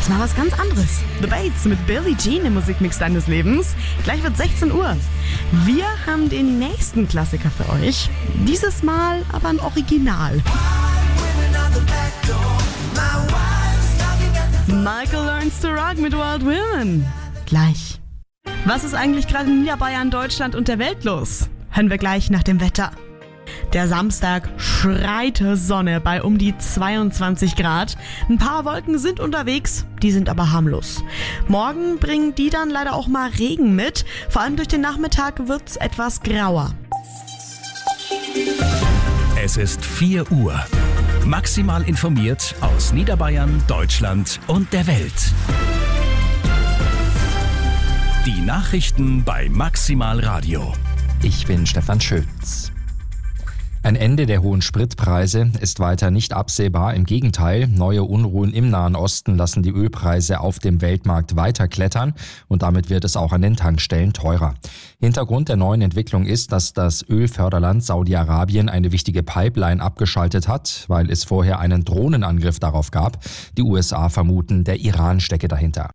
Jetzt mal was ganz anderes. The Bates mit Billie Jean im Musikmix deines Lebens. Gleich wird 16 Uhr. Wir haben den nächsten Klassiker für euch. Dieses Mal aber ein Original. Michael Learns to Rock mit Wild Women. Gleich. Was ist eigentlich gerade in Niederbayern, Deutschland und der Welt los? Hören wir gleich nach dem Wetter. Der Samstag schreit Sonne bei um die 22 Grad. Ein paar Wolken sind unterwegs, die sind aber harmlos. Morgen bringen die dann leider auch mal Regen mit. Vor allem durch den Nachmittag wird's etwas grauer. Es ist 4 Uhr. Maximal informiert aus Niederbayern, Deutschland und der Welt. Die Nachrichten bei Maximal Radio. Ich bin Stefan Schütz. Ein Ende der hohen Spritpreise ist weiter nicht absehbar. Im Gegenteil, neue Unruhen im Nahen Osten lassen die Ölpreise auf dem Weltmarkt weiter klettern und damit wird es auch an den Tankstellen teurer. Hintergrund der neuen Entwicklung ist, dass das Ölförderland Saudi-Arabien eine wichtige Pipeline abgeschaltet hat, weil es vorher einen Drohnenangriff darauf gab. Die USA vermuten, der Iran stecke dahinter.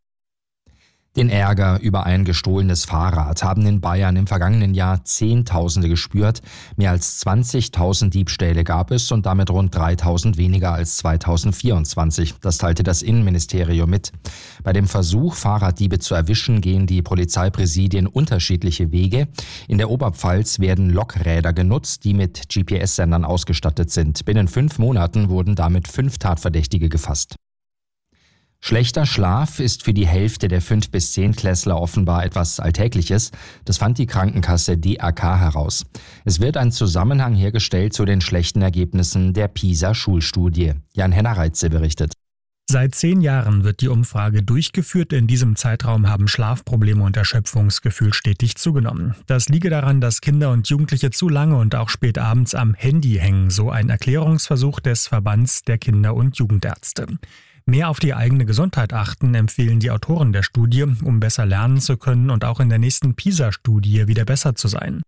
Den Ärger über ein gestohlenes Fahrrad haben in Bayern im vergangenen Jahr Zehntausende gespürt. Mehr als 20.000 Diebstähle gab es und damit rund 3.000 weniger als 2024. Das teilte das Innenministerium mit. Bei dem Versuch, Fahrraddiebe zu erwischen, gehen die Polizeipräsidien unterschiedliche Wege. In der Oberpfalz werden Lokräder genutzt, die mit GPS-Sendern ausgestattet sind. Binnen 5 Monaten wurden damit 5 Tatverdächtige gefasst. Schlechter Schlaf ist für die Hälfte der 5- bis 10-Klässler offenbar etwas Alltägliches. Das fand die Krankenkasse DRK heraus. Es wird ein Zusammenhang hergestellt zu den schlechten Ergebnissen der PISA-Schulstudie. Jan-Henner Reitze berichtet. Seit 10 Jahren wird die Umfrage durchgeführt. In diesem Zeitraum haben Schlafprobleme und Erschöpfungsgefühl stetig zugenommen. Das liege daran, dass Kinder und Jugendliche zu lange und auch spät abends am Handy hängen, so ein Erklärungsversuch des Verbands der Kinder- und Jugendärzte. Mehr auf die eigene Gesundheit achten, empfehlen die Autoren der Studie, um besser lernen zu können und auch in der nächsten PISA-Studie wieder besser zu sein.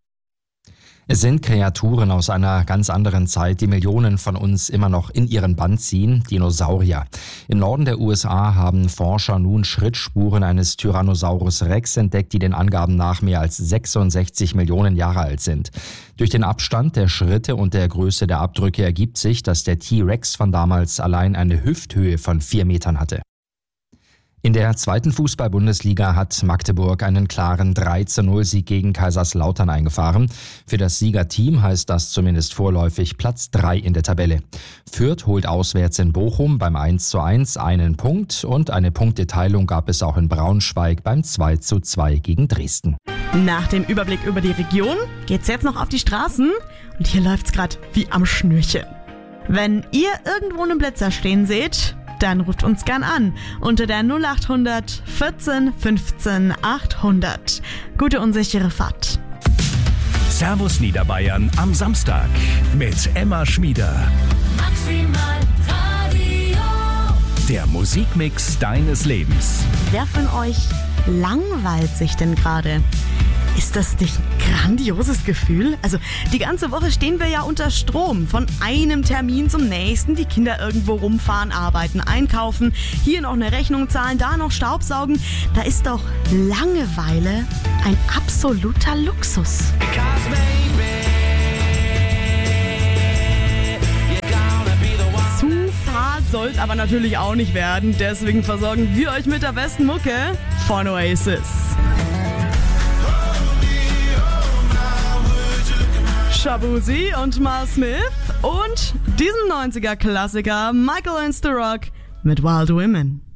Es sind Kreaturen aus einer ganz anderen Zeit, die Millionen von uns immer noch in ihren Bann ziehen, Dinosaurier. Im Norden der USA haben Forscher nun Schrittspuren eines Tyrannosaurus Rex entdeckt, die den Angaben nach mehr als 66 Millionen Jahre alt sind. Durch den Abstand der Schritte und der Größe der Abdrücke ergibt sich, dass der T-Rex von damals allein eine Hüfthöhe von 4 Metern hatte. In der 2. Fußball-Bundesliga hat Magdeburg einen klaren 3:0-Sieg gegen Kaiserslautern eingefahren. Für das Siegerteam heißt das zumindest vorläufig Platz 3 in der Tabelle. Fürth holt auswärts in Bochum beim 1:1 einen Punkt und eine Punkteteilung gab es auch in Braunschweig beim 2:2 gegen Dresden. Nach dem Überblick über die Region geht's jetzt noch auf die Straßen und hier läuft's gerade wie am Schnürchen. Wenn ihr irgendwo einen Blitzer stehen seht, dann ruft uns gern an unter der 0800 14 15 800. Gute und sichere Fahrt. Servus Niederbayern am Samstag mit Emma Schmieder. Maximal Radio. Der Musikmix deines Lebens. Wer von euch langweilt sich denn gerade? Ist das nicht ein grandioses Gefühl? Also die ganze Woche stehen wir ja unter Strom. Von einem Termin zum nächsten. Die Kinder irgendwo rumfahren, arbeiten, einkaufen. Hier noch eine Rechnung zahlen, da noch Staubsaugen. Da ist doch Langeweile ein absoluter Luxus. Zu fad soll's aber natürlich auch nicht werden. Deswegen versorgen wir euch mit der besten Mucke von Oasis. Shabuzi und Mal Smith und diesen 90er-Klassiker Michael Learns to Rock mit Wild Women.